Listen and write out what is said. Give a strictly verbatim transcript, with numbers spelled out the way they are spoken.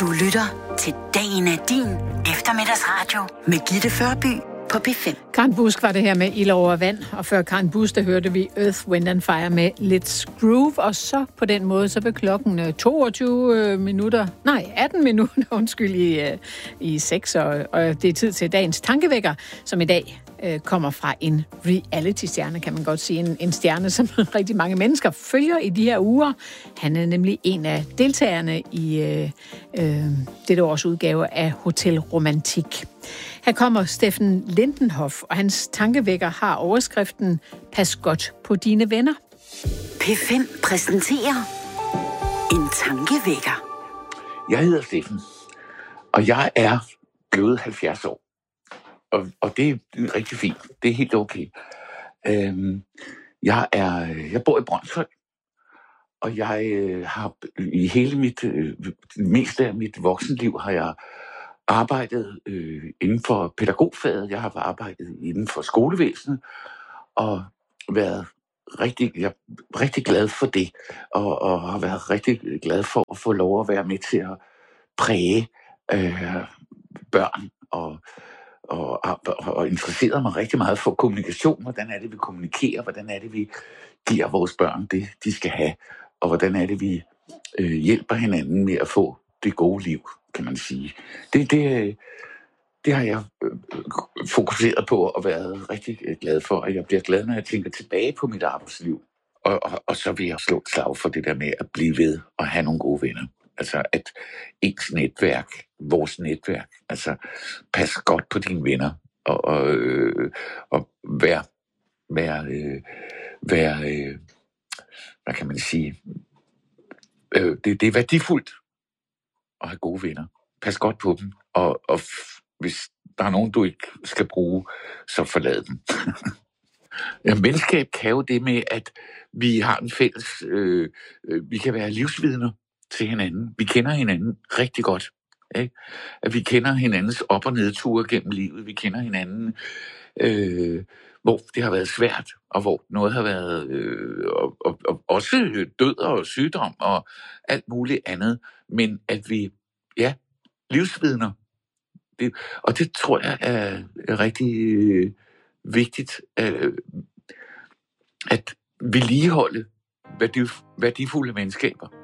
Du lytter til Dagen er din eftermiddagsradio med Gitte Førby på P fem. Karen Busk var det her med Ild over vand, og før Karen Busk, der hørte vi Earth, Wind and Fire med Let's Groove, og så på den måde, så blev klokken toogtyve minutter, nej, atten minutter, undskyld, i, i seks, og, og det er tid til dagens tankevækker, som i dag øh, kommer fra en reality-stjerne, kan man godt sige, en, en stjerne, som rigtig mange mennesker følger i de her uger. Han er nemlig en af deltagerne i øh, øh, dette års udgave af Hotel Romantik. Her kommer Steffen Lindenhoff, og hans tankevækker har overskriften Pas godt på dine venner. P fem præsenterer en tankevækker. Jeg hedder Steffen, og jeg er blevet halvfjerds år. Og, og det er rigtig fint. Det er helt okay. Øhm, jeg, er, jeg bor i Brønshøj, og jeg øh, har i hele mit, øh, det meste af mit voksenliv har jeg arbejdet øh, inden for pædagogfaget. Jeg har arbejdet inden for skolevæsenet og været rigtig, jeg er rigtig glad for det, og, og har været rigtig glad for at få lov at være med til at præge øh, børn og, og, og, og interesseret mig rigtig meget for kommunikation. Hvordan er det, vi kommunikerer? Hvordan er det, vi giver vores børn det, de skal have? Og hvordan er det, vi øh, hjælper hinanden med at få det gode liv, kan man sige. Det, det, det har jeg fokuseret på og været rigtig glad for, og jeg bliver glad, når jeg tænker tilbage på mit arbejdsliv. Og, og, og så vil jeg slå et slag for det der med at blive ved og have nogle gode venner. Altså at ens netværk, vores netværk, altså pas godt på dine venner og, og, øh, og vær, vær, øh, vær øh, hvad kan man sige, øh, det, det er værdifuldt at have gode venner. Pas godt på dem, og, og f- hvis der er nogen, du ikke skal bruge, så forlad dem. Ja, menneskab kan jo det med, at vi har en fælles, øh, øh, vi kan være livsvidner til hinanden. Vi kender hinanden rigtig godt. Ikke? At vi kender hinandens op- og nedture gennem livet. Vi kender hinanden, øh, hvor det har været svært, og hvor noget har været øh, og, og, og også død og sygdom og alt muligt andet. Men at vi, ja, livsvidner. Det, og det tror jeg er, er rigtig øh, vigtigt, øh, at vedligeholde værdif- værdifulde menneskaber.